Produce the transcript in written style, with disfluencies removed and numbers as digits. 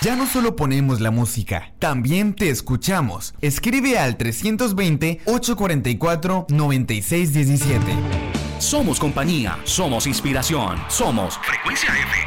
Ya no solo ponemos la música, también te escuchamos. Escribe al 320-844-9617. Somos compañía, somos inspiración, somos Frecuencia F.